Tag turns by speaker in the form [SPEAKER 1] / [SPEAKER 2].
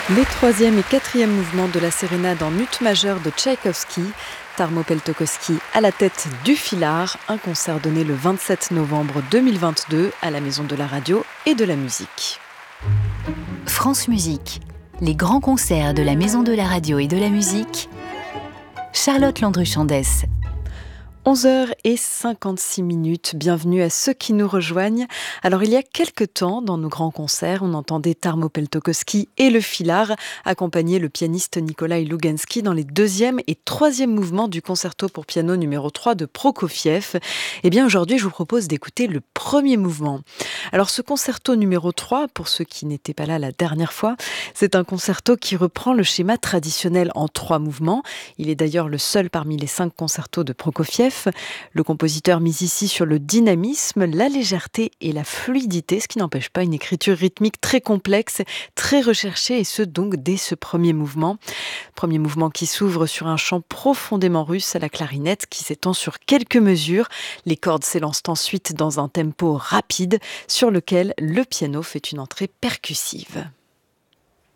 [SPEAKER 1] Les troisième et quatrième mouvements de la sérénade en ut majeur de Tchaïkovski, Tarmo Peltokoski à la tête du Filard, un concert donné le 27 novembre 2022 à la Maison de la Radio et de la Musique.
[SPEAKER 2] France Musique, les grands concerts de la Maison de la Radio et de la Musique. Charlotte Landru-Chandès.
[SPEAKER 1] 11h56, bienvenue à ceux qui nous rejoignent. Alors il y a quelque temps, dans nos grands concerts, on entendait Tarmo Peltokoski et le Filard accompagner le pianiste Nikolai Lougansky dans les deuxième et troisième mouvements du concerto pour piano numéro 3 de Prokofiev. Eh bien aujourd'hui, je vous propose d'écouter le premier mouvement. Alors ce concerto numéro 3, pour ceux qui n'étaient pas là la dernière fois, c'est un concerto qui reprend le schéma traditionnel en 3 mouvements. Il est d'ailleurs le seul parmi les 5 concertos de Prokofiev. Le compositeur mise ici sur le dynamisme, la légèreté et la fluidité, ce qui n'empêche pas une écriture rythmique très complexe, très recherchée, et ce donc dès ce premier mouvement. Premier mouvement qui s'ouvre sur un chant profondément russe à la clarinette qui s'étend sur quelques mesures. Les cordes s'élancent ensuite dans un tempo rapide sur lequel le piano fait une entrée percussive.